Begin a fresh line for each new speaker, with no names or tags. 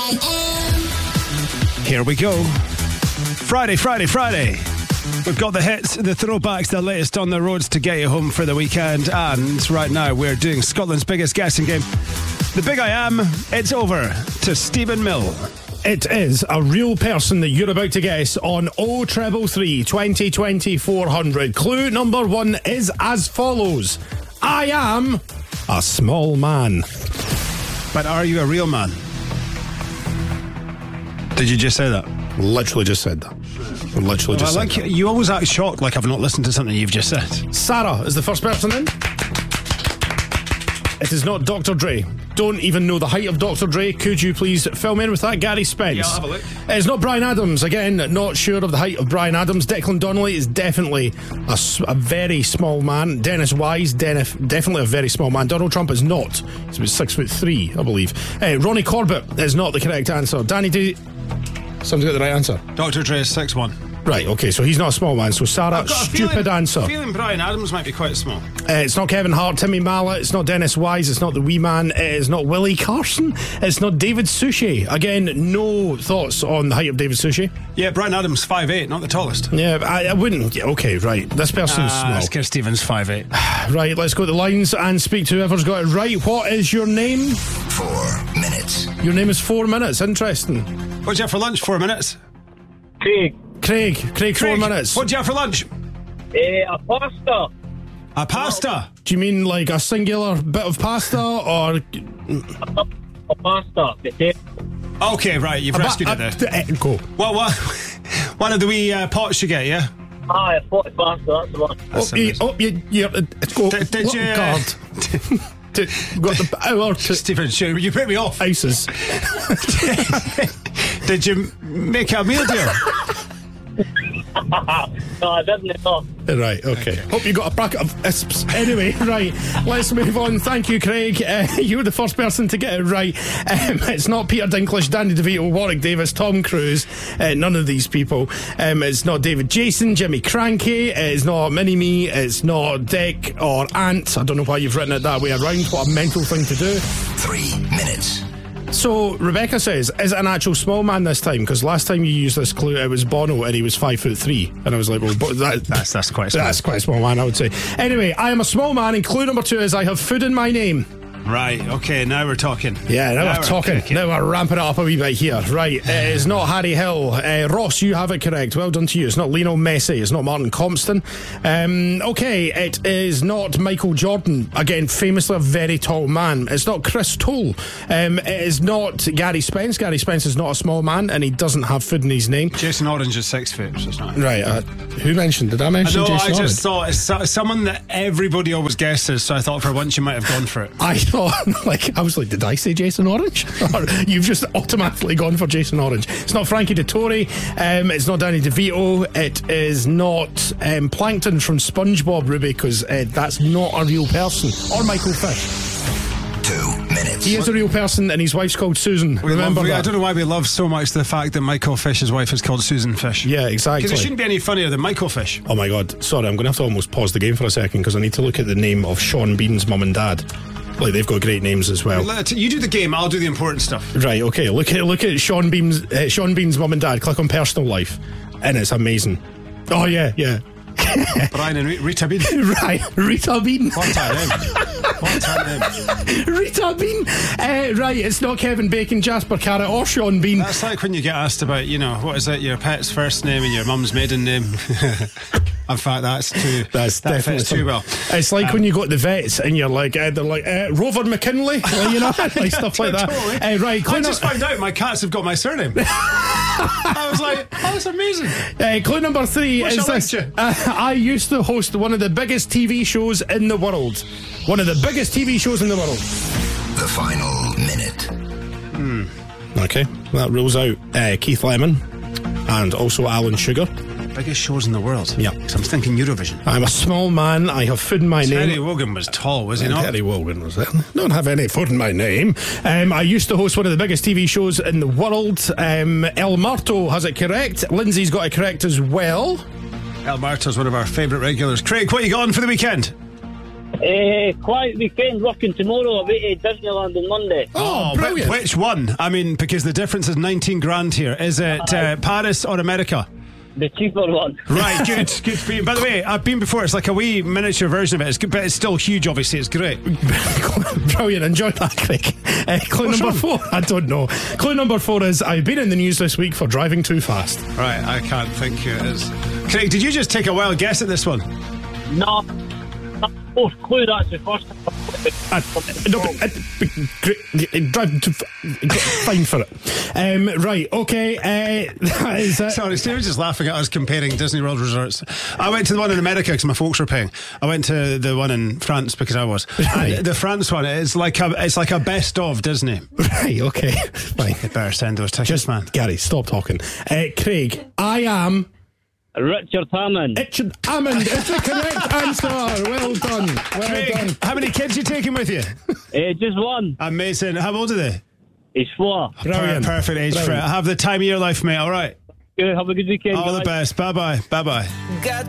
LMFM.
Here we go. Friday. We've got the hits, the throwbacks, the latest on the roads to get you home for the weekend. And right now we're doing Scotland's biggest guessing game. The Big I Am, it's over to Stephen Mill.
It is a real person that you're about to guess on 0333 2020 400. Clue number 1 is as follows. I am a small man.
But are you a real man? Did you just say that?
Literally just said that. Literally just said that.
You always act shocked like I've not listened to something you've just said.
Sarah is the first person in. It is not Dr. Dre. Don't even know the height of Dr. Dre. Could you please fill me in with that? Gary Spence.
Yeah, I'll have a look.
It's not Bryan Adams. Again, not sure of the height of Bryan Adams. Declan Donnelly is definitely a very small man. Dennis Wise, definitely a very small man. Donald Trump is not. He's about 6'3", I believe. Ronnie Corbett is not the correct answer. Danny D. Someone's got the right answer.
Dr. Dre is 6'1".
Right, okay, so he's not a small man. So Sarah, stupid answer.
I'm feeling Bryan Adams might be quite small.
It's not Kevin Hart, Timmy Mallet, it's not Dennis Wise, it's not the wee man, it is not Willie Carson, it's not David Suchet. Again, no thoughts on the height of David Suchet.
Yeah, Bryan Adams 5'8", not the tallest.
Yeah, I wouldn't. Yeah, okay, right. This person's small.
Scare Stevens 5'8".
Right, let's go to the lines and speak to whoever's got it right. What is your name?
4 minutes.
Your name is 4 minutes. Interesting.
What'd you have for lunch? 4 minutes.
Craig, 4 minutes.
What'd you have for lunch?
A pasta.
A pasta?
Do you mean like a singular bit of pasta or...
A pasta. Potato.
Okay, right, you've rescued it there.
Go.
What? One of the wee pots you get, yeah?
A potted pasta, that's the one.
Go.
Did you...
God. Got the power to...
Stephen, sure, you put me off.
ISIS.
Did you make it a meal deal?
No, I didn't know.
Right, okay. Hope you got a packet of isps. Anyway, right, let's move on. Thank you, Craig. You were the first person to get it right. It's not Peter Dinklage, Danny DeVito, Warwick Davis, Tom Cruise. None of these people. It's not David Jason, Jimmy Cranky. It's not Mini-Me. It's not Dick or Ant. I don't know why you've written it that way around. What a mental thing to do.
3 minutes.
So Rebecca says, is it an actual small man this time? Because last time you used this clue, it was Bono and he was 5'3", and I was like, well,
that's quite small.
That's quite a small man, I would say. Anyway, I am a small man, and clue number 2 is I have food in my name.
Right, okay, now we're talking.
Yeah, now we're talking. Now we're ramping it up a wee bit here. Right, it is not Harry Hill. Ross, you have it correct. Well done to you. It's not Lionel Messi. It's not Martin Compston. Okay, it is not Michael Jordan. Again, famously a very tall man. It's not Chris Toll. It is not Gary Spence. Gary Spence is not a small man, and he doesn't have food in his name.
Jason Orange is 6 foot, so it's not.
Right, who mentioned? Did I mention Jason Orange?
I just thought it's someone that everybody always guesses, so I thought for once you might have gone for it.
I was like, did I say Jason Orange? Or you've just automatically gone for Jason Orange. It's not Frankie Dettori. It's not Danny DeVito. It is not Plankton from SpongeBob, Ruby, because that's not a real person. Or Michael Fish.
2 minutes.
He is a real person, and his wife's called Susan. Remember that?
I don't know why we love so much the fact that Michael Fish's wife is called Susan Fish.
Yeah, exactly.
Because it shouldn't be any funnier than Michael Fish.
Oh my God. Sorry, I'm going to have to almost pause the game for a second because I need to look at the name of Sean Bean's mum and dad. Like, they've got great names as well.
You do the game, I'll do the important stuff.
Right, okay. Look at Sean Bean's mum and dad. Click on personal life, and it's amazing. Oh yeah.
Brian and Rita Bean.
Right, Rita Bean.
What's her name?
Rita Bean. Right, it's not Kevin Bacon, Jasper Carrot, or Sean Bean.
That's like when you get asked about, what is it, your pet's first name and your mum's maiden name. In fact, that fits too well.
It's like when you go to the vets and you're like, they're like, Rover McKinley, like stuff like that.
Totally.
Right,
I just found out my cats have got my surname. I was like, oh, that's amazing.
Clue number 3 is this.
You?
I used to host one of the biggest TV shows in the world. One of the biggest TV shows in the world.
The final minute.
Okay, that rules out Keith Lemon and also Alan Sugar.
Biggest shows in the world.
Yeah.
So I'm thinking Eurovision.
I'm a small man. I have food in my name.
Terry Wogan was tall, was he not?
Terry Wogan was it? Don't have any food in my name. I used to host one of the biggest TV shows in the world. El Marto has it correct. Lindsay's got it correct as well.
El Marto's one of our favourite regulars. Craig, what you got on for the weekend?
Quiet weekend, working tomorrow, away to Disneyland on Monday.
Oh, brilliant.
Which one? I mean, because the difference is 19 grand here. Is it Paris or America?
The cheaper one.
Right, good for you. By the way, I've been before. It's like a wee miniature version of it. But it's still huge, obviously. It's great.
Brilliant, enjoy that, Craig. Clue number 4, I don't know. Clue number 4 is, I've been in the news this week for driving too fast.
Right, I can't think who it is. Craig, did you just take a wild guess at this one?
No. Fourth clue, that's the first time.
Drive too fine for it. Right, okay. That is it.
Sorry, Steve was just laughing at us comparing Disney World resorts. I went to the one in America because my folks were paying. I went to the one in France because I was.
Right.
And the France one, it's like a best of Disney.
Right, okay. Fine.
You better send those tickets, man.
Gary, stop talking. Craig, I am...
Richard Hammond.
Richard Hammond is the correct answer. Well done. Well
Craig,
done.
how many kids you taking with you?
Just one.
Amazing. How old are they?
He's 4.
Brilliant.
Perfect age for it.
Brilliant.
Have the time of your life, mate. All right.
Good, have a good weekend.
All the
guys.
best. Bye-bye. Bye-bye.
Got